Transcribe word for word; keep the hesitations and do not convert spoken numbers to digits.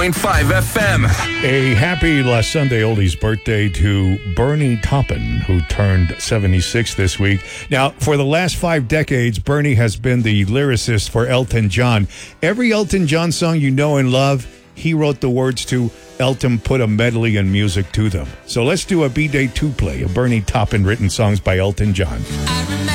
point five F M. A happy last Sunday oldies birthday to Bernie Taupin, who turned seventy-six this week. Now, for the last five decades, Bernie has been the lyricist for Elton John. Every Elton John song you know and love, he wrote the words to. Elton put a medley and music to them. So let's do a B-Day two play of Bernie Taupin written songs by Elton John.